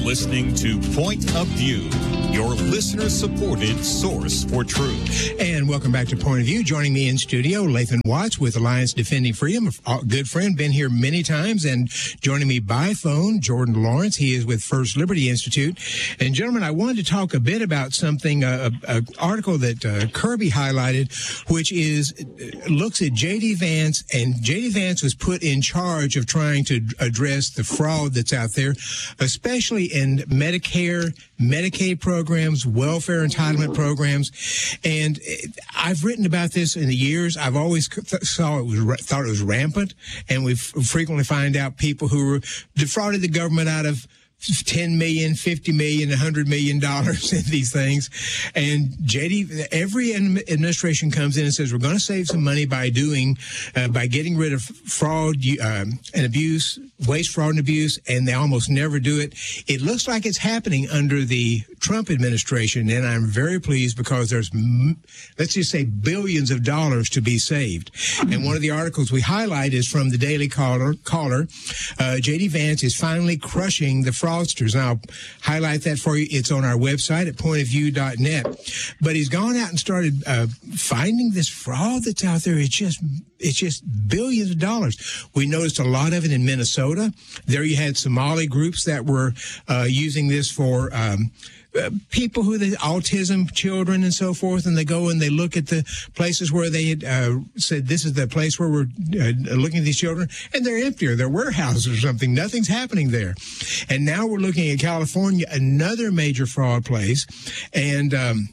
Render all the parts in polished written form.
listening to Point of View, your listener-supported source for truth. And welcome back to Point of View. Joining me in studio, Lathan Watts with Alliance Defending Freedom, a good friend, been here many times. And joining me by phone, Jordan Lawrence. He is with First Liberty Institute. And gentlemen, I wanted to talk a bit about something, an article that Kirby highlighted, which looks at J.D. Vance. And J.D. Vance was put in charge of trying to address the fraud that's out there, especially in Medicare, Medicaid programs, welfare entitlement programs. And I've written about this in the years. I've always thought it was rampant, and we frequently find out people who were defrauded the government out of $10 million, $50 million, $100 million in these things. And every administration comes in and says, we're going to save some money by getting rid of fraud and abuse, waste, fraud, and abuse, and they almost never do it. It looks like it's happening under the Trump administration, and I'm very pleased because there's, let's just say, billions of dollars to be saved. And one of the articles we highlight is from the Daily Caller. J.D. Vance is finally crushing the fraudsters. And I'll highlight that for you. It's on our website at pointofview.net. But he's gone out and started finding this fraud that's out there. It's just billions of dollars. We noticed a lot of it in Minnesota. There you had Somali groups that were using this for people who the autism children and so forth, and they go and they look at the places where they had said this is the place where we're looking at these children, and they're empty or they're warehouses or something. Nothing's happening there. And now we're looking at California, another major fraud place, and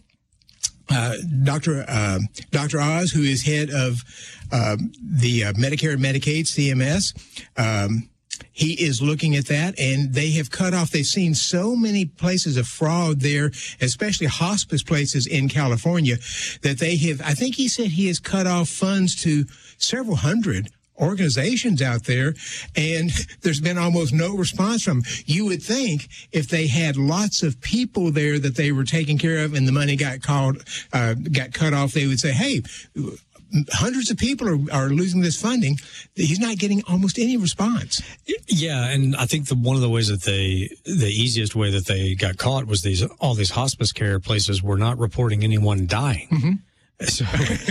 Dr. Oz, who is head of the Medicare and Medicaid, CMS, he is looking at that, and they have cut off. They've seen so many places of fraud there, especially hospice places in California, that they have, I think he said he has cut off funds to several hundred organizations out there, and there's been almost no response from them. You would think if they had lots of people there that they were taking care of and the money got cut off, they would say, hey, hundreds of people are losing this funding. He's not getting almost any response. Yeah, and I think one of the ways that the easiest way that they got caught was all these hospice care places were not reporting anyone dying. Mm-hmm. So,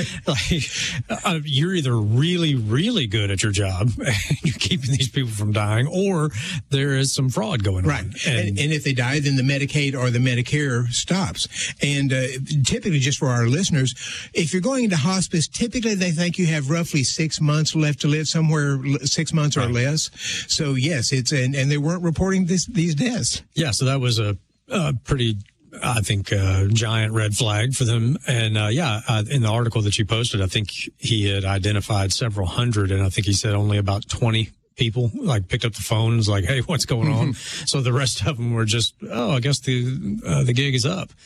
you're either really, really good at your job and you're keeping these people from dying, or there is some fraud going on. And if they die, then the Medicaid or the Medicare stops. And typically, just for our listeners, if you're going into hospice, typically they think you have roughly 6 months left to live, somewhere 6 months or less. So, yes, and they weren't reporting these deaths. Yeah, so that was a pretty, I think, giant red flag for them. And in the article that you posted, I think he had identified several hundred, and I think he said only about 20 people picked up the phone and was like, hey, what's going on? So the rest of them were just, I guess the gig is up.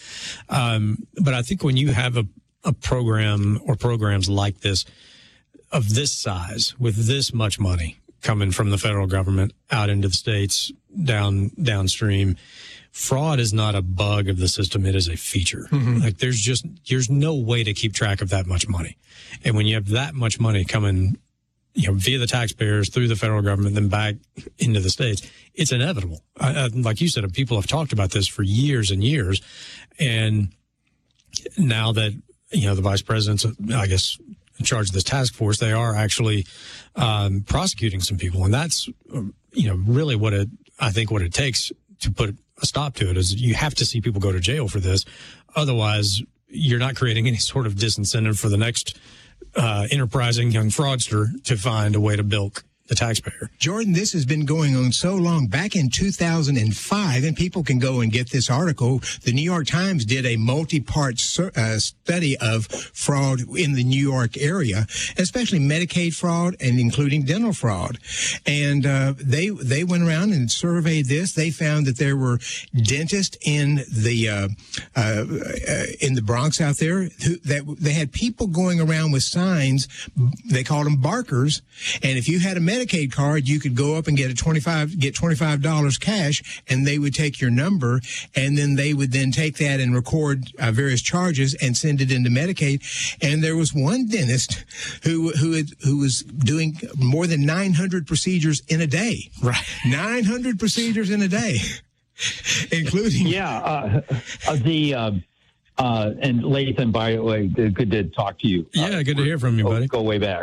But I think when you have a program or programs like this of this size with this much money coming from the federal government out into the states downstream, fraud is not a bug of the system. It is a feature. Mm-hmm. There's no way to keep track of that much money. And when you have that much money coming, via the taxpayers through the federal government, then back into the states, it's inevitable. Like you said, people have talked about this for years and years. And now that, the vice president's, I guess, in charge of this task force, they are actually prosecuting some people. And that's, really what it takes to put a stop to it is you have to see people go to jail for this. Otherwise, you're not creating any sort of disincentive for the next enterprising young fraudster to find a way to bilk the taxpayer. Jordan, this has been going on so long. Back in 2005, and people can go and get this article, the New York Times did a multi-part study of fraud in the New York area, especially Medicaid fraud and including dental fraud. And they went around and surveyed this. They found that there were dentists in the Bronx out there that they had people going around with signs. They called them barkers. And if you had a Medicaid card, you could go up and get $25 cash, and they would take your number, and then they would then take that and record various charges and send it into Medicaid. And there was one dentist who was doing more than 900 procedures in a day. Right. 900 procedures in a day. including and Lathan, by the way, good to talk to you. Yeah, good to hear from you, buddy. Go way back.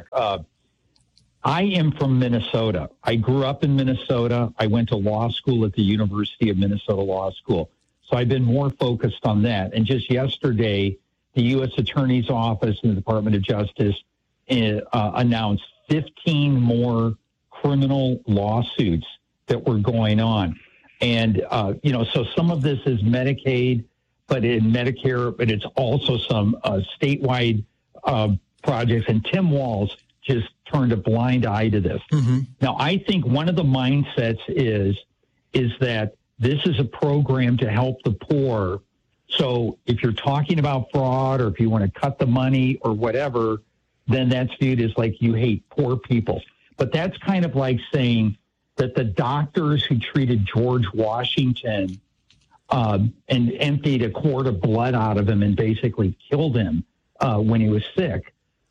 I am from Minnesota. I grew up in Minnesota. I went to law school at the University of Minnesota Law School. So I've been more focused on that. And just yesterday, the U.S. Attorney's Office and the Department of Justice announced 15 more criminal lawsuits that were going on. And, so some of this is Medicaid, but in Medicare, but it's also some statewide projects. And Tim Walz just turned a blind eye to this. Mm-hmm. Now, I think one of the mindsets is that this is a program to help the poor. So if you're talking about fraud or if you want to cut the money or whatever, then that's viewed as like you hate poor people. But that's kind of like saying that the doctors who treated George Washington and emptied a quart of blood out of him and basically killed him when he was sick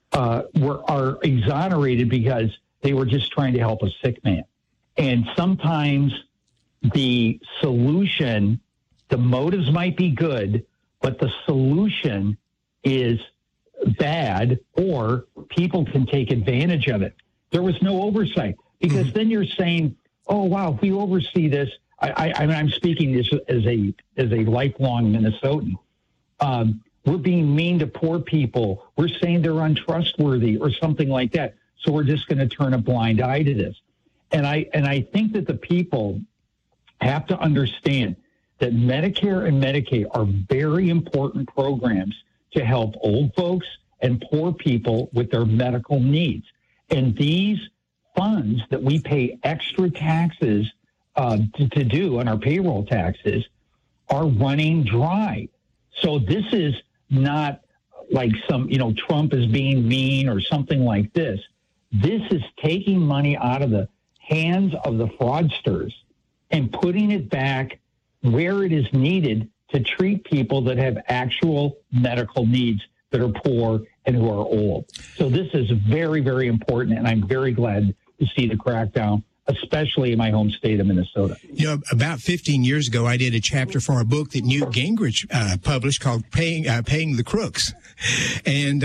are exonerated because they were just trying to help a sick man. And sometimes the solution, the motives might be good, but the solution is bad, or people can take advantage of it. There was no oversight, because then you're saying, oh, wow, if we oversee this, I'm speaking this as a lifelong Minnesotan. We're being mean to poor people. We're saying they're untrustworthy or something like that. So we're just going to turn a blind eye to this. And I think that the people have to understand that Medicare and Medicaid are very important programs to help old folks and poor people with their medical needs. And these funds that we pay extra taxes to do on our payroll taxes are running dry. So this is not like some, Trump is being mean or something like this. This is taking money out of the hands of the fraudsters and putting it back where it is needed to treat people that have actual medical needs, that are poor and who are old. So this is very, very important, and I'm very glad to see the crackdown, especially in my home state of Minnesota. About 15 years ago, I did a chapter for a book that Newt Gingrich published called "Paying the Crooks," and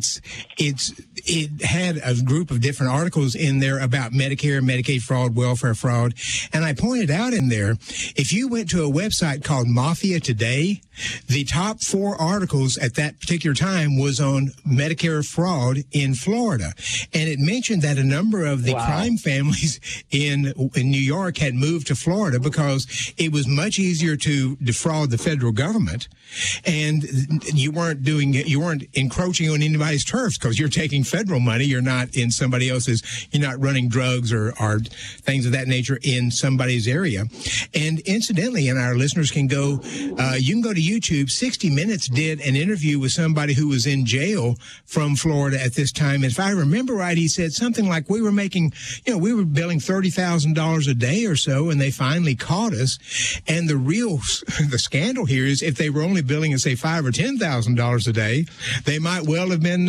it had a group of different articles in there about Medicare, Medicaid fraud, welfare fraud, and I pointed out in there, if you went to a website called Mafia Today, the top 4 articles at that particular time was on Medicare fraud in Florida, and it mentioned that a number of the crime families in New York had moved to Florida because it was much easier to defraud the federal government, and you weren't encroaching on anybody's turfs because you're taking federal money. You're not in somebody else's. You're not running drugs or things of that nature in somebody's area. And incidentally, and our listeners can go, you can go to YouTube. 60 Minutes did an interview with somebody who was in jail from Florida at this time. And if I remember right, he said something like we were billing $30,000 a day or so, and they finally caught us. And the scandal here is if they were only billing us, say, $5,000 or $10,000 a day, they might well have been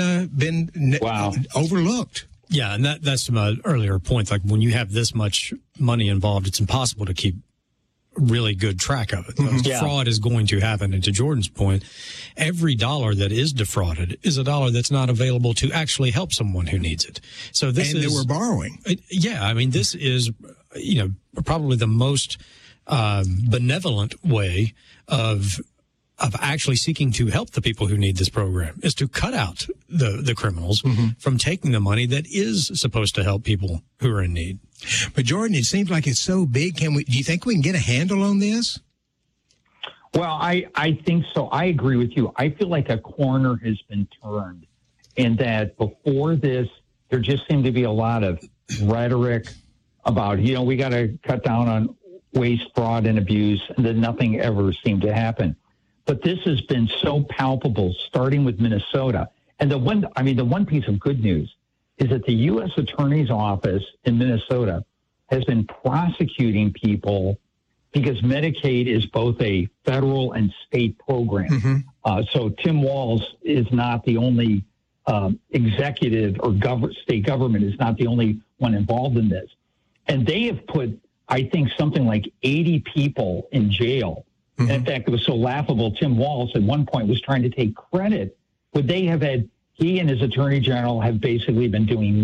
overlooked. Yeah, and that's my earlier point. Like when you have this much money involved, it's impossible to keep really good track of it. Mm-hmm. Fraud is going to happen. And to Jordan's point, every dollar that is defrauded is a dollar that's not available to actually help someone who needs it. So this and that we're borrowing. Yeah, I mean, this is, probably the most benevolent way of actually seeking to help the people who need this program, is to cut out the criminals from taking the money that is supposed to help people who are in need. But Jordan, it seems like it's so big. Do you think we can get a handle on this? Well, I think so. I agree with you. I feel like a corner has been turned, in that before this, there just seemed to be a lot of rhetoric about, we got to cut down on waste, fraud, and abuse, and then nothing ever seemed to happen. But this has been so palpable, starting with Minnesota. And the one piece of good news is that the U.S. Attorney's Office in Minnesota has been prosecuting people because Medicaid is both a federal and state program. So Tim Walz is not the only executive, or state government is not the only one involved in this. And they have put I think, something like 80 people in jail. Mm-hmm. And in fact, it was so laughable. Tim Walz at one point was trying to take credit. Would they have had, he and his attorney general have basically been doing